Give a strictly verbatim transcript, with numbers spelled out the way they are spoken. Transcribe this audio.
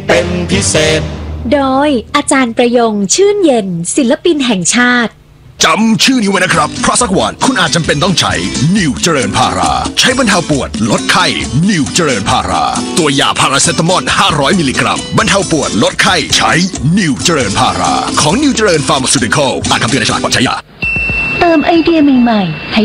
เป็นพิเศษโดยอาจารย์ประยงชื่นเย็นศิลปินแห่งชาติจำชื่อนี้ไว้นะครับเพราะสักวันคุณอาจจำเป็นต้องใช้นิวเจริญพาราใช้บรรเทาปวดลดไข้นิวเจริญพาราตัวยาพาราเซตามอลห้าร้อยมิลลิกรัมบรรเทาปวดลดไข้ใช้นิวเจริญพาราของนิวเจริญฟาร์มาซูติคอลอ่านคำเตือนในฉลากก่อนใช้ยาเติมไอเดียใหม่ๆให้